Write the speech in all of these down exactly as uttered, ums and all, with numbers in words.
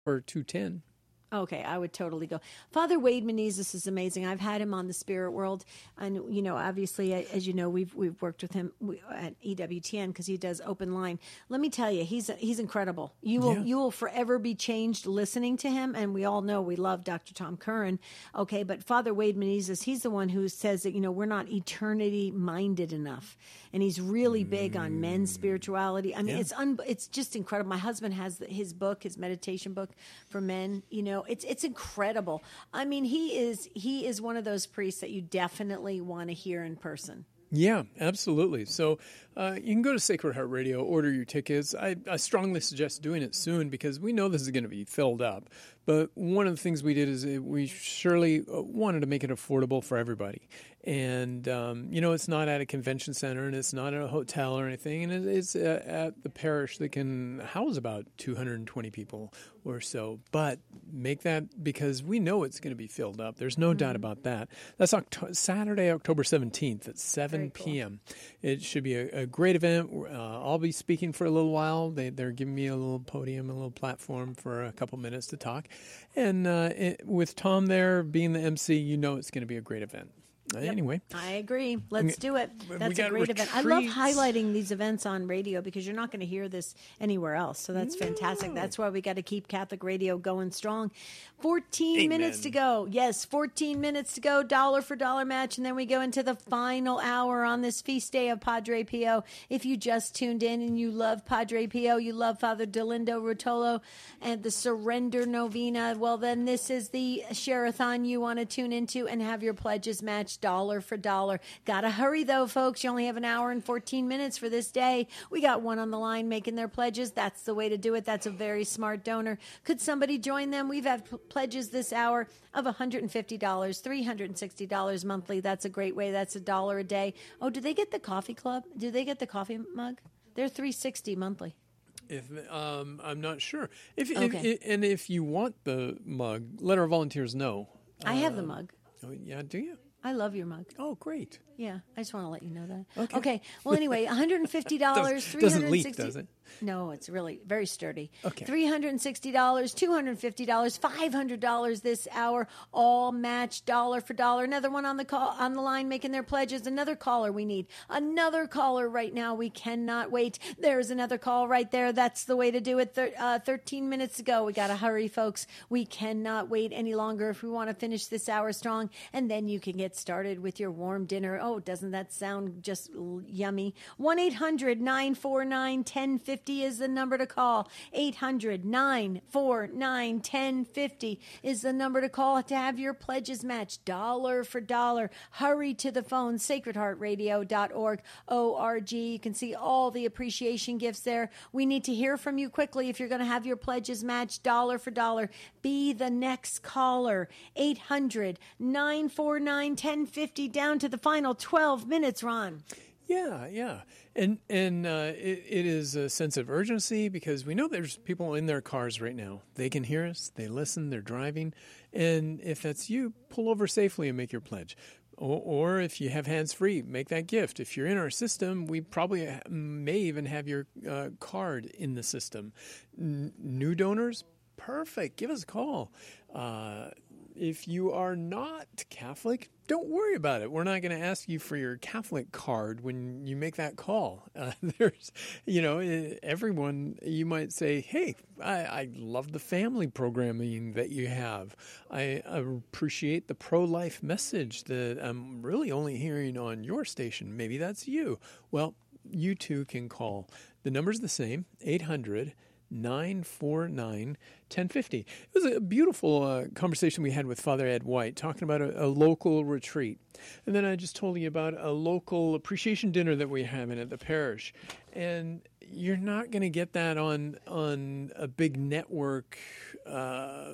or two ten. Okay, I would totally go. Father Wade Menezes is amazing. I've had him on the Spirit World, and you know, obviously, as you know, we've we've worked with him at E W T N because he does open line. Let me tell you, he's he's incredible. You will Yeah. you will forever be changed listening to him. And we all know we love Doctor Tom Curran. Okay, but Father Wade Menezes, he's the one who says that you know we're not eternity minded enough, and he's really big on men's spirituality. I mean, Yeah. it's un, it's just incredible. My husband has his book, his meditation book for men. You know. It's it's incredible. I mean, he is he is one of those priests that you definitely want to hear in person. Yeah, absolutely. So uh, you can go to Sacred Heart Radio, order your tickets. I, I strongly suggest doing it soon because we know this is going to be filled up. But one of the things we did is we surely wanted to make it affordable for everybody. And, um, you know, it's not at a convention center and it's not at a hotel or anything. And it's at the parish that can house about two hundred twenty people or so. But make that because we know it's going to be filled up. There's no mm-hmm. doubt about that. That's Octo- Saturday, October seventeenth at seven p.m. Cool. It should be a, a great event. Uh, I'll be speaking for a little while. They, they're giving me a little podium, a little platform for a couple minutes to talk. And uh, it, with Tom there being the M C, you know it's going to be a great event. Yep. Anyway. I agree. Let's do it. That's a great retreats. event. I love highlighting these events on radio because you're not going to hear this anywhere else. So that's no. fantastic. That's why we got to keep Catholic radio going strong. fourteen Amen. Minutes to go. Yes, fourteen minutes to go. Dollar for dollar match. And then we go into the final hour on this feast day of Padre Pio. If you just tuned in and you love Padre Pio, you love Father Dolindo Rotolo and the Surrender Novena, well, then this is the share-a-thon you want to tune into and have your pledges matched. Dollar for dollar. Gotta hurry though, folks. You only have an hour and fourteen minutes for this day. We got one on the line making their pledges. That's the way to do it. That's a very smart donor. Could somebody join them? We've had p- pledges this hour of one hundred fifty dollars, three hundred sixty dollars monthly. That's a great way. That's a dollar a day. Oh, do they get the coffee club? Do they get the coffee mug? They're three hundred sixty dollars monthly. If um, I'm not sure. If, okay. if and if you want the mug, let our volunteers know. I have uh, the mug. Oh yeah, do you? I love your mug. Oh, great. Yeah, I just want to let you know that. Okay. Okay. Well, anyway, one hundred fifty dollars, three hundred sixty dollars. Doesn't leak, does it? No, it's really very sturdy. Okay. three hundred sixty dollars, two hundred fifty dollars, five hundred dollars this hour, all matched dollar for dollar. Another one on the call on the line making their pledges. Another caller we need. Another caller right now. We cannot wait. There's another call right there. That's the way to do it. Thir- uh, thirteen minutes to go. We got to hurry, folks. We cannot wait any longer if we want to finish this hour strong. And then you can get started with your warm dinner. Oh, doesn't that sound just yummy? one eight hundred nine four nine one zero five zero is the number to call. eight hundred nine four nine one zero five zero is the number to call to have your pledges matched dollar for dollar. Hurry to the phone, sacred heart radio dot org, O R G. You can see all the appreciation gifts there. We need to hear from you quickly if you're going to have your pledges matched dollar for dollar. Be the next caller. eight hundred nine four nine one zero five zero down to the final twelve minutes, Ron. Yeah, yeah. And and uh, it, it is a sense of urgency because we know there's people in their cars right now. They can hear us, they listen, they're driving. And if that's you, pull over safely and make your pledge. Or, or if you have hands-free, make that gift. If you're in our system, we probably may even have your uh, card in the system. N- new donors, perfect. Give us a call. Uh, if you are not Catholic, don't worry about it. We're not going to ask you for your Catholic card when you make that call. Uh, there's, you know, everyone, you might say, hey, I, I love the family programming that you have. I, I appreciate the pro-life message that I'm really only hearing on your station. Maybe that's you. Well, you too can call. The number's the same, eight hundred nine four nine one zero five zero. It was a beautiful uh, conversation we had with Father Ed White talking about a, a local retreat. And then I just told you about a local appreciation dinner that we're having at the parish. And you're not going to get that on on a big network uh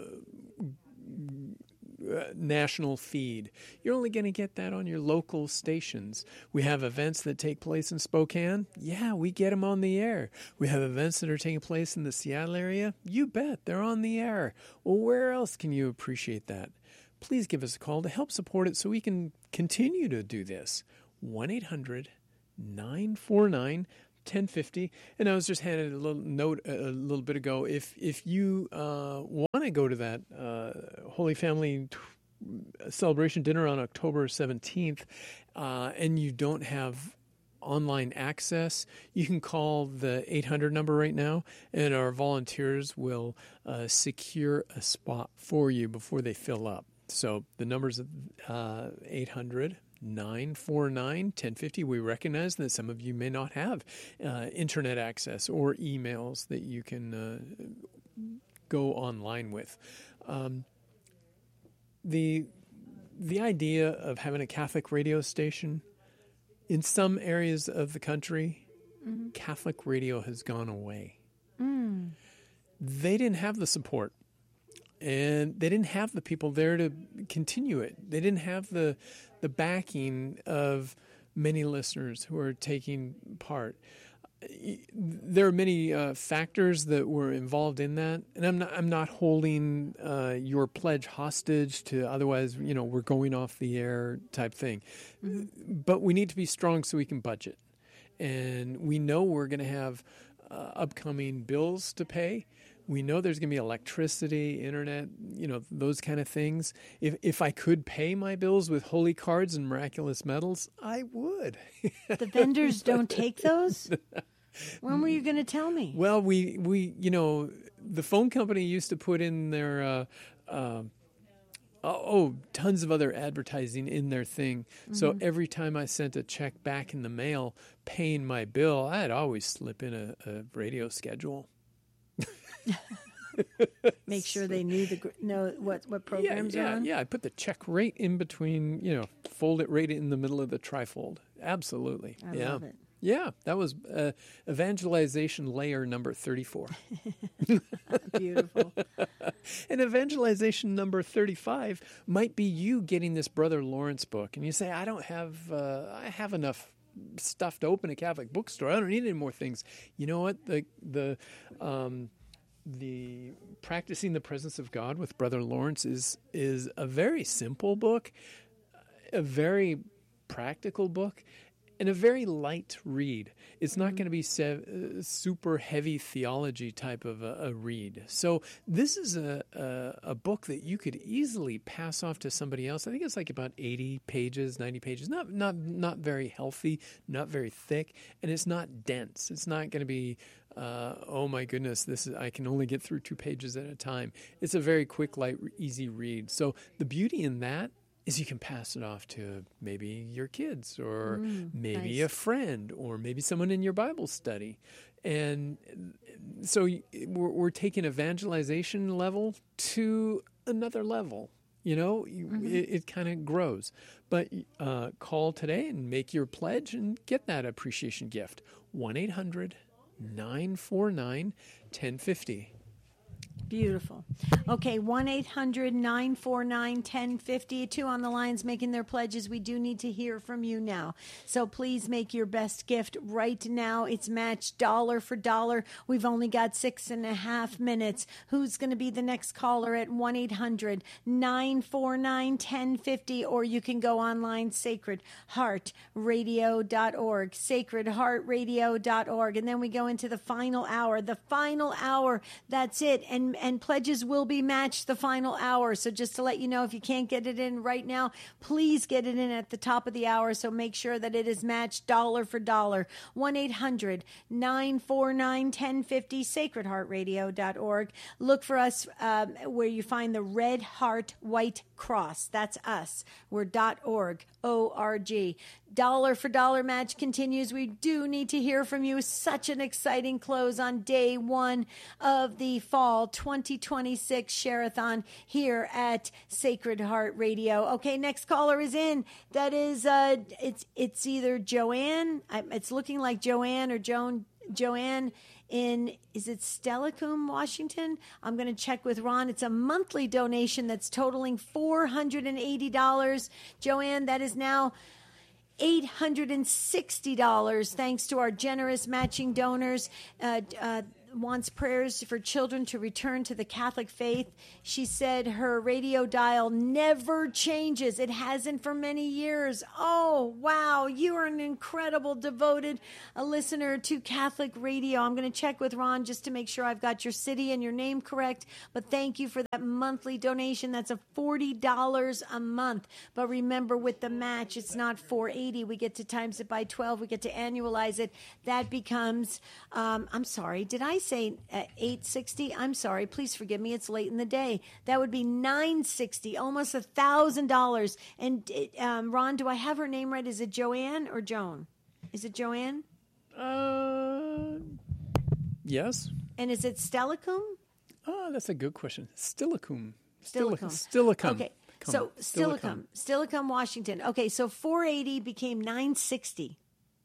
Uh, national feed. You're only going to get that on your local stations. We have events that take place in Spokane. Yeah, we get them on the air. We have events that are taking place in the Seattle area. You bet, they're on the air. Well, where else can you appreciate that? Please give us a call to help support it so we can continue to do this. one eight hundred nine four nine one ten fifty. And I was just handed a little note a, a little bit ago. If if you uh, want to go to that uh, Holy Family t- celebration dinner on October seventeenth, uh, and you don't have online access, you can call the eight hundred number right now, and our volunteers will uh, secure a spot for you before they fill up. So the number's uh, eight hundred, nine four nine, one oh five oh. We recognize that some of you may not have uh, internet access or emails that you can uh, go online with. Um, the the idea of having a Catholic radio station, in some areas of the country, mm-hmm. Catholic radio has gone away. Mm. They didn't have the support, and they didn't have the people there to continue it. They didn't have the the backing of many listeners who are taking part. There are many uh, factors that were involved in that, and I'm not. I'm not holding uh, your pledge hostage to otherwise, you know, we're going off the air type thing. Mm-hmm. But we need to be strong so we can budget, and we know we're going to have uh, upcoming bills to pay. We know there's going to be electricity, internet, you know, those kind of things. If if I could pay my bills with holy cards and miraculous medals, I would. The vendors don't take those? When were you going to tell me? Well, we, we, you know, the phone company used to put in their, uh, uh, oh, tons of other advertising in their thing. Mm-hmm. So every time I sent a check back in the mail paying my bill, I'd always slip in a, a radio schedule. Make sure they knew the know what what programs yeah, yeah, are on. Yeah, I put the check right in between. You know, fold it right in the middle of the trifold. Absolutely. I yeah. love it. Yeah, that was uh, evangelization layer number thirty-four. Beautiful. And evangelization number thirty-five might be you getting this Brother Lawrence book, and you say, "I don't have, uh, I have enough stuff to open a Catholic bookstore. I don't need any more things." You know what? The the um, the Practicing the Presence of God with Brother Lawrence is is a very simple book, a very practical book, and a very light read. It's not going to be se- uh, super heavy theology type of a, a read. So this is a, a a book that you could easily pass off to somebody else. I think it's like about eighty pages, ninety pages. Not not not very healthy, not very thick, and it's not dense. It's not going to be uh, oh my goodness, this is I can only get through two pages at a time. It's a very quick, light, easy read. So the beauty in that is you can pass it off to maybe your kids or mm, maybe nice. a friend or maybe someone in your Bible study. And so we're, we're taking evangelization level to another level. You know, mm-hmm. it, it kind of grows. But uh, call today and make your pledge and get that appreciation gift. one eight hundred nine four nine one oh five oh. Beautiful. Okay, one eight hundred nine four nine one oh five oh. Two on the lines making their pledges. We do need to hear from you now. So please make your best gift right now. It's matched dollar for dollar. We've only got six and a half minutes. Who's going to be the next caller at one eight hundred nine four nine one oh five oh, or you can go online, sacred heart radio dot org, sacred heart radio dot org. And then we go into the final hour. The final hour, that's it. And And pledges will be matched the final hour. So just to let you know, if you can't get it in right now, please get it in at the top of the hour. So make sure that it is matched dollar for dollar. one eight hundred nine four nine one oh five oh, sacred heart radio dot org. Look for us um, where you find the red heart white cross. That's us. We're .org, O R G. Dollar for dollar match continues. We do need to hear from you. Such an exciting close on day one of the fall twenty twenty-six Share-a-thon here at Sacred Heart Radio. Okay, next caller is in. That is, uh, it's it's either Joanne. It's looking like Joanne or Joan. Joanne in, is it Stellacum, Washington? I'm going to check with Ron. It's a monthly donation that's totaling four hundred eighty dollars. Joanne, that is now eight hundred sixty dollars thanks to our generous matching donors. Uh, uh, wants prayers for children to return to the Catholic faith. She said her radio dial never changes. It hasn't for many years. Oh, wow. You are an incredible, devoted a listener to Catholic radio. I'm going to check with Ron just to make sure I've got your city and your name correct. But thank you for that monthly donation. That's a forty dollars a month. But remember, with the match, it's not four hundred eighty dollars. We get to times it by twelve. We get to annualize it. That becomes, um, I'm sorry, did I say uh, eight hundred sixty dollars? I'm sorry. Please forgive me. It's late in the day. That would be nine hundred sixty dollars, almost one thousand dollars. And um, Ron, do I have her name right? Is it Joanne or Joan? Is it Joanne? Uh, yes. And is it Stellicum? Oh, that's a good question. Stillicum. Stillicum. Stillicum. Okay. Come. So Stillicum. Stillicum, Washington. Okay, so four hundred eighty became nine hundred sixty.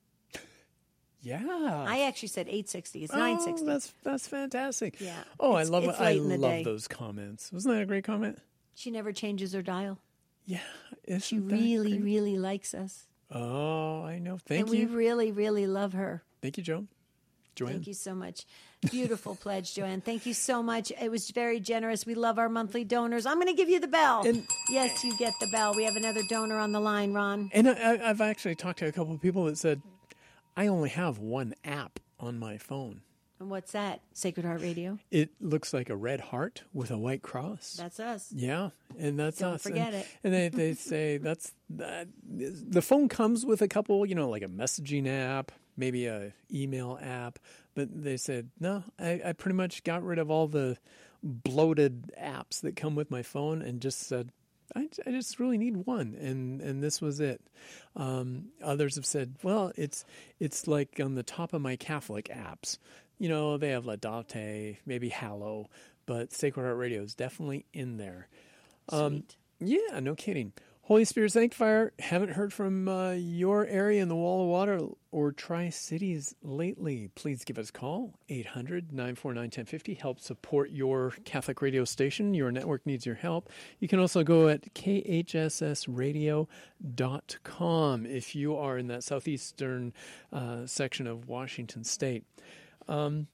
Yeah. I actually said eight hundred sixty. It's oh, nine hundred sixty. That's that's fantastic. Yeah. Oh, It's- I love it's I late in the love day. those comments. Wasn't that a great comment? She never changes her dial. Yeah. Isn't She that really, great? really likes us. Oh, I know. Thank and you. we really, really love her. Thank you, Joan. Joanne. Thank you so much. Beautiful pledge, Joanne. Thank you so much. It was very generous. We love our monthly donors. I'm going to give you the bell. And- yes, you get the bell. We have another donor on the line, Ron. And I, I've actually talked to a couple of people that said, I only have one app on my phone. And what's that? Sacred Heart Radio? It looks like a red heart with a white cross. That's us. Yeah, and that's Don't us. forget and, it. And they, they say that's that. The phone comes with a couple, you know, like a messaging app, maybe a email app. But they said no. I, I pretty much got rid of all the bloated apps that come with my phone and just said, I, I just really need one, and, and this was it. Um, others have said, well, it's it's like on the top of my Catholic apps. You know, they have Laudate, maybe Hallow, but Sacred Heart Radio is definitely in there. Um, Sweet. yeah, no kidding. Holy Spirit Sanctifier, haven't heard from uh, your area in the Wall of Water or Tri-Cities lately. Please give us a call, eight hundred, nine four nine, one zero five zero. Help support your Catholic radio station. Your network needs your help. You can also go at k h s s radio dot com if you are in that southeastern uh, section of Washington State. Um,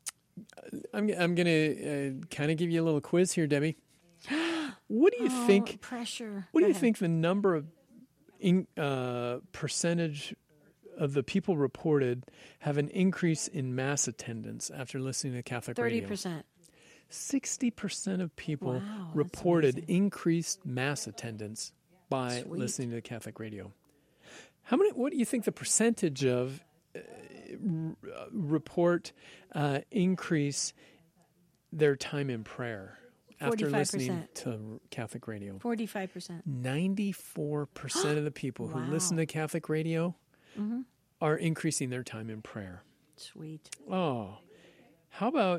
I'm, I'm going to uh, kind of give you a little quiz here, Debbie. What do you Oh, think? Pressure. What do Go you ahead. think the number of in, uh, percentage of the people reported have an increase in mass attendance after listening to Catholic thirty radio? percent. sixty percent of people Wow, that's reported amazing. increased mass attendance by Sweet. listening to Catholic radio. How many? What do you think the percentage of uh, r- report uh, increase their time in prayer after listening to Catholic radio? forty-five percent. ninety-four percent of the people who Wow. listen to Catholic radio Mm-hmm. are increasing their time in prayer. Sweet. Oh, how about,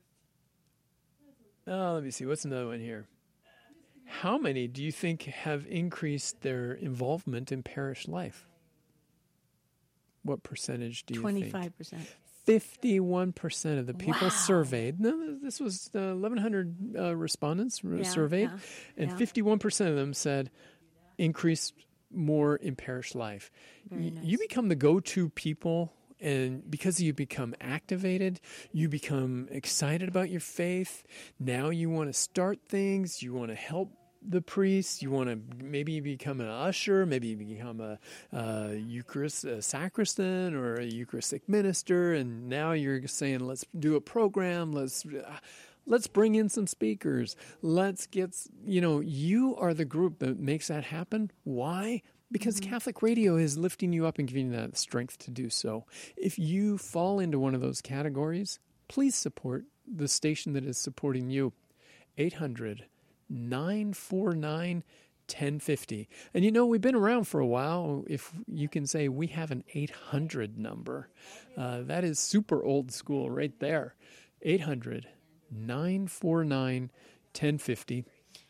oh, let me see, what's another one here? How many do you think have increased their involvement in parish life? What percentage do you think? twenty-five percent. fifty-one percent of the people Wow. surveyed, no, this was uh, eleven hundred uh, respondents re- Yeah, surveyed, yeah, and yeah. fifty-one percent of them said increased more in parish life. Very Y- nice. You become the go-to people, and because you become activated, you become excited about your faith. Now you want to start things, you want to help the priest, you want to maybe become an usher, maybe you become a, a Eucharist a sacristan or a Eucharistic minister, and now you're saying, let's do a program, let's uh, let's bring in some speakers, let's get, you know, you are the group that makes that happen. Why? Because Catholic radio is lifting you up and giving you that strength to do so. If you fall into one of those categories, please support the station that is supporting you. eight hundred, nine four nine, one oh five oh. And you know, we've been around for a while. If you can say we have an eight hundred number, uh, that is super old school right there. eight hundred, nine four nine, one oh five oh.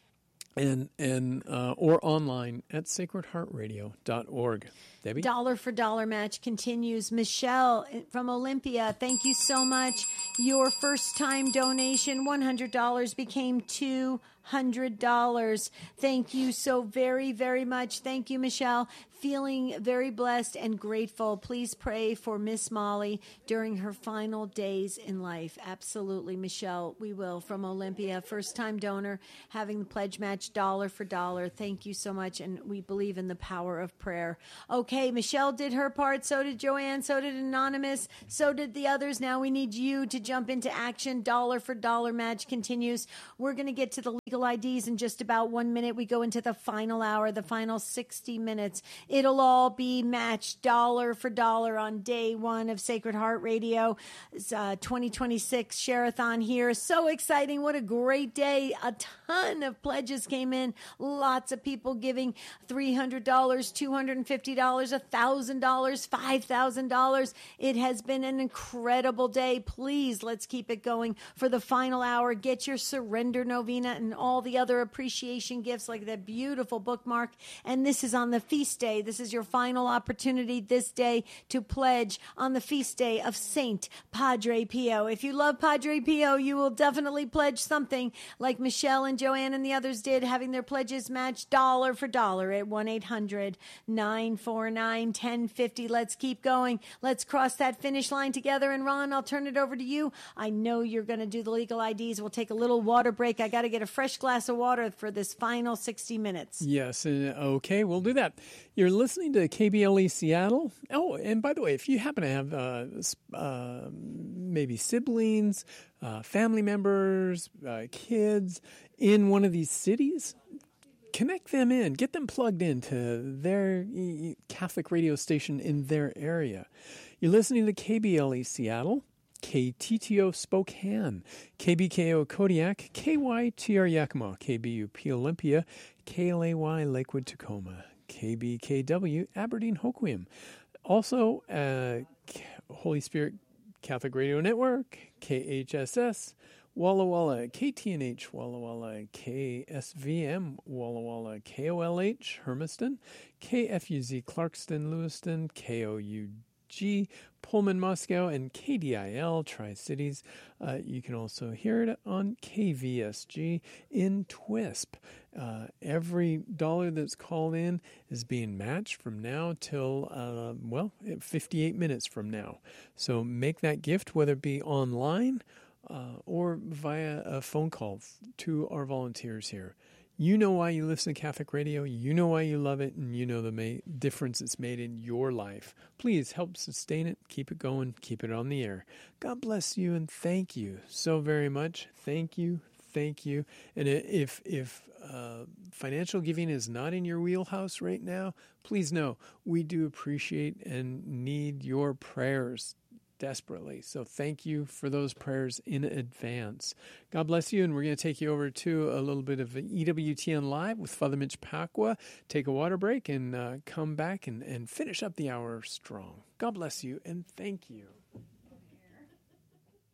and and uh, or online at sacred heart radio dot org. Debbie? Dollar for dollar match continues. Michelle from Olympia, thank you so much. Your first time donation, one hundred dollars, became two hundred dollars. Thank you so very, very much. Thank you, Michelle. Feeling very blessed and grateful. Please pray for Miss Molly during her final days in life. Absolutely, Michelle, we will. From Olympia, first-time donor, having the pledge match dollar for dollar. Thank you so much, and we believe in the power of prayer. Okay, Michelle did her part. So did Joanne. So did Anonymous. So did the others. Now we need you to jump into action. Dollar for dollar match continues. We're going to get to the legal I Ds in just about one minute. We go into the final hour, the final sixty minutes. It'll all be matched dollar for dollar on day one of Sacred Heart Radio. It's, uh, twenty twenty-six Share-a-thon here. So exciting. What a great day. A ton of pledges came in. Lots of people giving three hundred dollars, two hundred fifty dollars, one thousand dollars, five thousand dollars. It has been an incredible day. Please, let's keep it going for the final hour. Get your surrender novena and all the other appreciation gifts like that beautiful bookmark. And this is on the feast day. This is your final opportunity this day to pledge on the feast day of Saint Padre Pio. If you love Padre Pio, you will definitely pledge something like Michelle and Joanne and the others did, having their pledges matched dollar for dollar at one eight hundred nine four nine one zero five zero. Let's keep going. Let's cross that finish line together. And Ron, I'll turn it over to you. I know you're going to do the legal I Ds. We'll take a little water break. I got to get a fresh glass of water for this final sixty minutes. Yes. Uh, okay, we'll do that. You're listening to K B L E Seattle. Oh, and by the way, if you happen to have uh, uh, maybe siblings, uh, family members, uh, kids in one of these cities, connect them in. Get them plugged into their Catholic radio station in their area. You're listening to K B L E Seattle, K T T O Spokane, K B K O Kodiak, K Y T R Yakima, K B U P Olympia, K L A Y Lakewood Tacoma, K B K W Aberdeen Hoquiam. Also, uh, Holy Spirit Catholic Radio Network, K H S S, Walla Walla, K T N H Walla Walla, K S V M Walla Walla, K O L H Hermiston, K F U Z Clarkston Lewiston, K O U G Pullman Moscow, and K D I L Tri-Cities. Uh, you can also hear it on K V S G in Twisp. Uh, every dollar that's called in is being matched from now till, uh, well, fifty-eight minutes from now. So make that gift, whether it be online Uh, or via a phone call to our volunteers here. You know why you listen to Catholic radio, you know why you love it, and you know the ma- difference it's made in your life. Please help sustain it, keep it going, keep it on the air. God bless you, and thank you so very much. Thank you, thank you. And if if uh, financial giving is not in your wheelhouse right now, please know we do appreciate and need your prayers desperately. So thank you for those prayers in advance. God bless you, and we're going to take you over to a little bit of E W T N Live with Father Mitch Pacwa, take a water break, and uh, come back and, and finish up the hour strong. God bless you, and thank you.